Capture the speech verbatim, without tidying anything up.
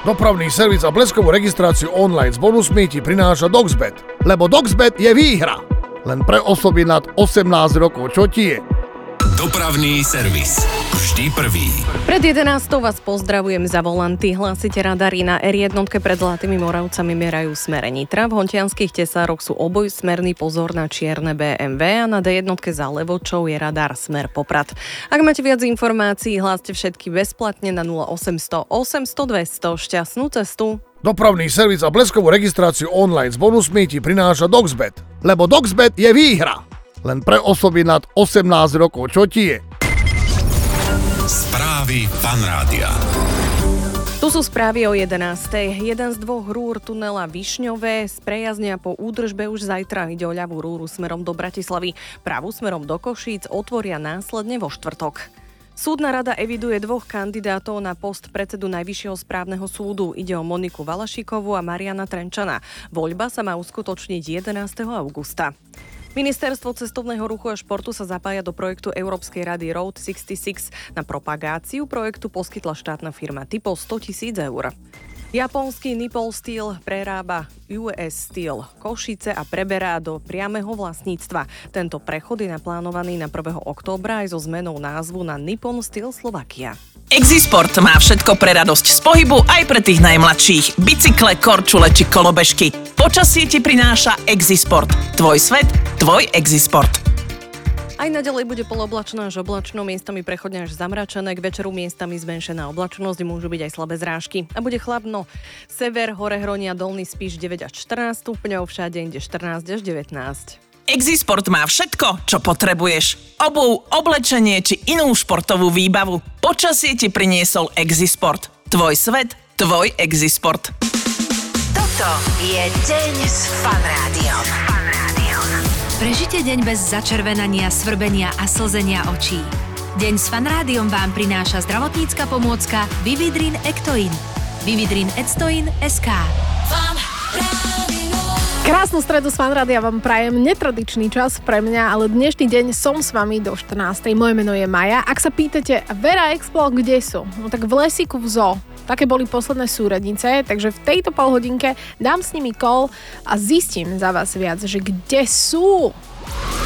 Dopravný servis a bleskovú registráciu online s bonusmi ti prináša Doxbet. Lebo Doxbet je výhra. Len pre osoby nad osemnásť rokov. Čo ti je? Dopravný servis. Vždy prvý. Pred jedenástou vás pozdravujem za volanty. Hlásite radary na er jedna pred Zlatými Moravcami merajú smere Nitra. V hontianskych tesároch sú obojsmerný pozor na čierne bé em vé a na dé jedna za Levočou je radar smer Poprad. Ak máte viac informácií, hláste všetky bezplatne na nula osemsto osemsto dvesto. Šťastnú cestu. Dopravný servis a bleskovú registráciu online s bonusmi ti prináša Doxbet. Lebo Doxbet je výhra. Len pre osoby nad osemnásť rokov. Čo ti je? Správy Fan Rádia. Tu sú správy o jedenástej. Jeden z dvoch rúr tunela Višňové sprejaznia po údržbe už zajtra. Ide o ľavú rúru smerom do Bratislavy. Pravú smerom do Košíc otvoria následne vo štvrtok. Súdna rada eviduje dvoch kandidátov na post predsedu Najvyššieho správneho súdu. Ide o Moniku Valašikovú a Mariana Trenčana. Voľba sa má uskutočniť jedenásteho augusta. Ministerstvo cestovného ruchu a športu sa zapája do projektu Európskej rady Road šesťdesiatšesť. Na propagáciu projektu poskytla štátna firma typov stotisíc eur. Japonský Nippon Steel prerába ú es Steel Košice a preberá do priameho vlastníctva. Tento prechod je naplánovaný na prvého októbra aj so zmenou názvu na Nippon Steel Slovakia. Exisport má všetko pre radosť z pohybu aj pre tých najmladších. Bicykle, korčule či kolobežky. Počasie ti prináša Exisport. Tvoj svet, tvoj Exisport. Aj naďalej bude poloblačno až oblačno, miestami prechodne až zamračené, k večeru miestami zmenšená oblačnosť, môžu byť aj slabé zrážky. A bude chladno. Sever, hore Hronia, Dolný Spiš deväť až štrnásť stupňov, všade inde štrnásť až devätnásť. Exisport má všetko, čo potrebuješ. Obuv, oblečenie či inú športovú výbavu. Počasie ti priniesol Exisport. Tvoj svet, tvoj Exisport. Toto je deň s Fan Rádiom. Fan Rádiom. Prežite deň bez začervenania, svrbenia a slzenia očí. Deň s Fan Rádiom vám prináša zdravotnícka pomôcka Vividrin Ectoin. Vividrin Ectoin bodka es ká. Fan Rádio. Krásnu stredu s Fan Rádia vám prajem, netradičný čas pre mňa, ale dnešný deň som s vami do štrnástej. Moje meno je Maja. Ak sa pýtate, Vera Explo, kde sú? No tak v lesíku v zoo. Také boli posledné súradnice, takže v tejto polhodinke dám s nimi call a zistím za vás viac, že kde sú.